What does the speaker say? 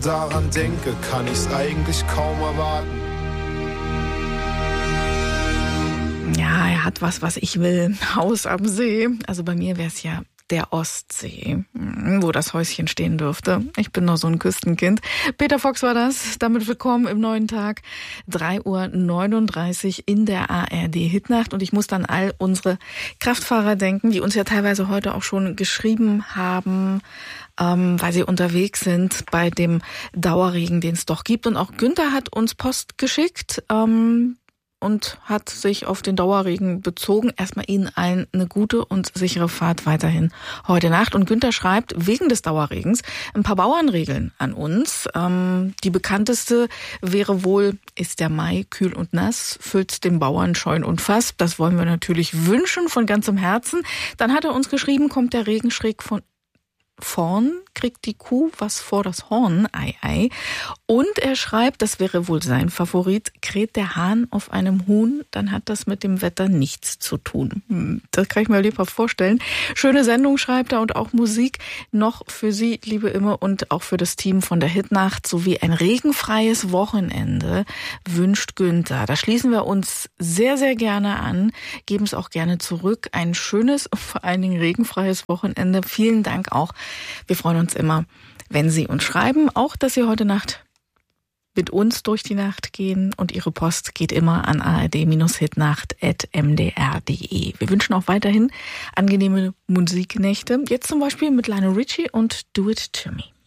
Daran denke, kann ich's eigentlich kaum erwarten. Ja, er hat was ich will. Haus am See. Also bei mir wäre es ja der Ostsee, wo das Häuschen stehen dürfte. Ich bin noch so ein Küstenkind. Peter Fox war das. Damit willkommen im neuen Tag. 3:39 Uhr in der ARD Hitnacht. Und ich muss dann all unsere Kraftfahrer denken, die uns ja teilweise heute auch schon geschrieben haben, weil sie unterwegs sind bei dem Dauerregen, den es doch gibt. Und auch Günther hat uns Post geschickt, und hat sich auf den Dauerregen bezogen. Erstmal Ihnen allen eine gute und sichere Fahrt weiterhin heute Nacht. Und Günther schreibt, wegen des Dauerregens ein paar Bauernregeln an uns. Die bekannteste wäre wohl, ist der Mai kühl und nass, füllt den Bauern Scheun und Fass. Das wollen wir natürlich wünschen von ganzem Herzen. Dann hat er uns geschrieben, kommt der Regen schräg von vorn, kriegt die Kuh was vor das Horn, ei, ei. Und er schreibt, das wäre wohl sein Favorit, kräht der Hahn auf einem Huhn, dann hat das mit dem Wetter nichts zu tun. Das kann ich mir lebhaft vorstellen. Schöne Sendung schreibt er und auch Musik noch für Sie, liebe Imme, und auch für das Team von der Hitnacht, sowie ein regenfreies Wochenende wünscht Günther. Da schließen wir uns sehr, sehr gerne an, geben es auch gerne zurück. Ein schönes und vor allen Dingen regenfreies Wochenende. Vielen Dank auch. Wir freuen uns immer, wenn Sie uns schreiben, auch dass Sie heute Nacht mit uns durch die Nacht gehen, und Ihre Post geht immer an ard-hitnacht@mdr.de. Wir wünschen auch weiterhin angenehme Musiknächte, jetzt zum Beispiel mit Lionel Richie und Do It To Me.